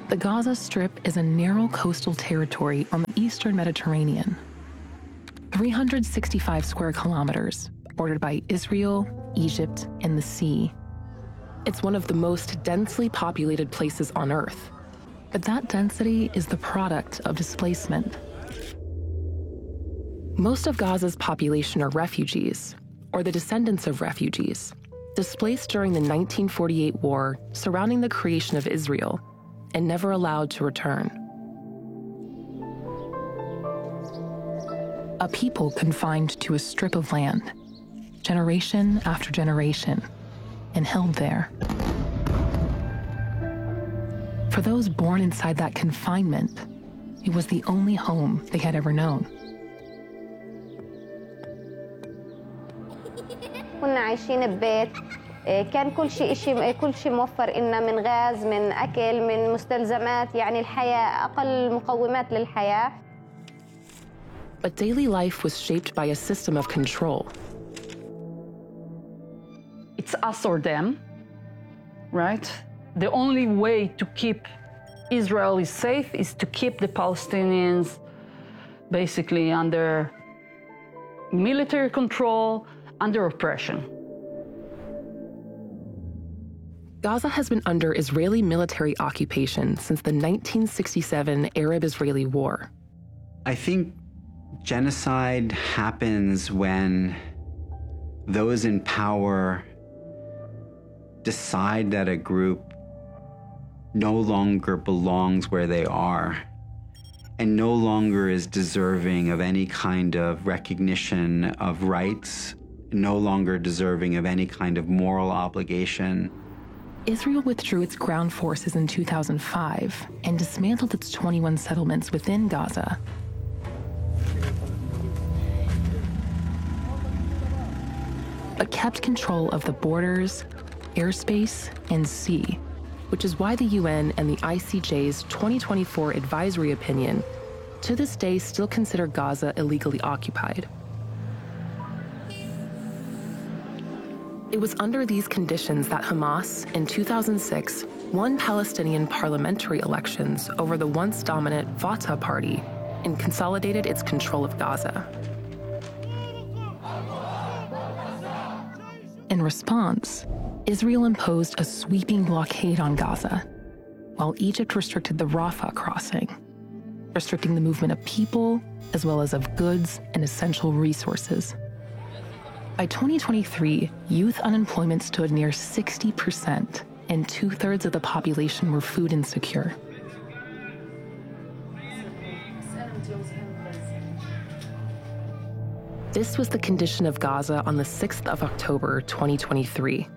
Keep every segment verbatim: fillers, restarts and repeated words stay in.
The Gaza Strip is a narrow coastal territory on the eastern Mediterranean. three hundred sixty-five square kilometers, bordered by Israel, Egypt, and the sea. It's one of the most densely populated places on Earth. But that density is the product of displacement. Most of Gaza's population are refugees, or the descendants of refugees, displaced during the nineteen forty-eight war surrounding the creation of Israel, and never allowed to return. A people confined to a strip of land, generation after generation, and held there. For those born inside that confinement, it was the only home they had ever known. كنا عايشين ببيت كان كل شيء شيء كل شيء موفر لنا من غاز من أكل من مستلزمات يعني الحياة أقل مقومات للحياة. But daily life was shaped by a system of control. It's us or them, right? The only way to keep Israel is safe is to keep the Palestinians basically under military control, under oppression. Gaza has been under Israeli military occupation since the nineteen sixty-seven Arab-Israeli War. I think genocide happens when those in power decide that a group no longer belongs where they are and no longer is deserving of any kind of recognition of rights, no longer deserving of any kind of moral obligation. Israel withdrew its ground forces in two thousand five and dismantled its twenty-one settlements within Gaza. But kept control of the borders, airspace, and sea, which is why the U N and the I C J's twenty twenty-four advisory opinion to this day still consider Gaza illegally occupied. It was under these conditions that Hamas, in two thousand six, won Palestinian parliamentary elections over the once dominant Fatah party and consolidated its control of Gaza. In response, Israel imposed a sweeping blockade on Gaza, while Egypt restricted the Rafah crossing, restricting the movement of people as well as of goods and essential resources. By twenty twenty-three, youth unemployment stood near sixty percent, and two-thirds of the population were food insecure. This was the condition of Gaza on the sixth of October, twenty twenty-three.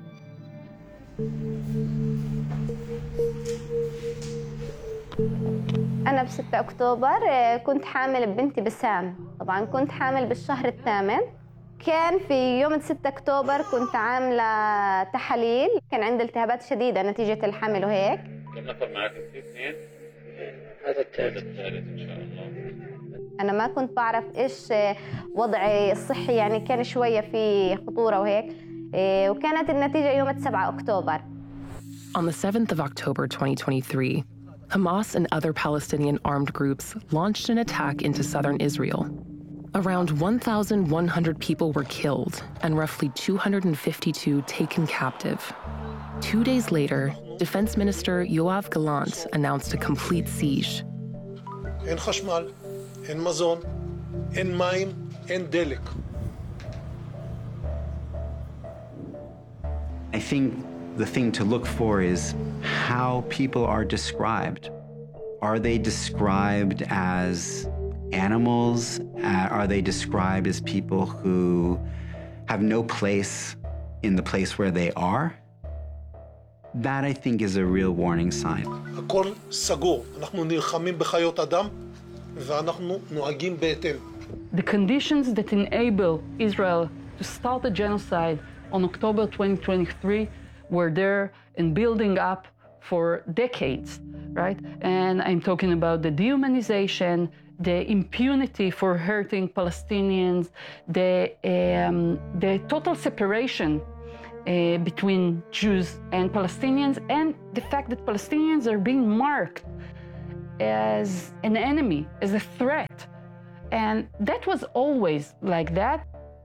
أنا بستة أكتوبر كنت حامل ببنتي بسام، طبعاً كنت حامل بالشهر الثامن. كان في يوم ستة أكتوبر كنت عاملة تحاليل، كان عندي التهابات شديدة نتيجة الحمل وهيك. كم نفر معك أنت؟ اثنين؟ هذا الثالث الثالث إن شاء الله. أنا ما كنت بعرف إيش وضعي الصحي، يعني كان شوية في خطورة وهيك، وكانت النتيجة يوم سبعة أكتوبر. On the seventh of October twenty twenty-three, Hamas and other Palestinian armed groups launched an attack into southern Israel. Around one thousand one hundred people were killed and roughly two hundred fifty-two taken captive. Two days later, Defense Minister Yoav Gallant announced a complete siege. אין חשמל, אין מזון, אין מים, אין דלק. I think the thing to look for is how people are described. Are they described as animals? Uh, are they described as people who have no place in the place where they are? That, I think, is a real warning sign. הכל סגור. אנחנו נלחמים בחיות אדם ואנחנו נוהגים בהתאם. The conditions that enable Israel to start a genocide on October twenty twenty-three were there and building up for decades, right? And I'm talking about the dehumanization, the impunity for hurting Palestinians, the, um, the total separation between Jews and Palestinians, and the fact that Palestinians are being marked as an enemy, as a threat. And that was always like that.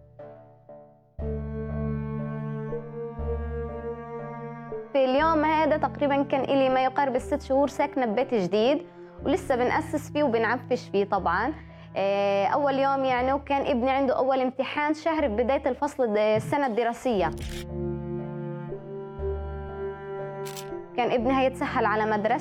في اليوم هذا تقريبا كان إلي ما يقارب الست شهور ساكنة ببيت جديد ولسه بنأسس فيه وبنعفش فيه طبعاً. أول يوم يعني وكان ابني عنده أول امتحان شهر ببداية الفصل السنة الدراسية. كان ابني هيتسهل على مدرسة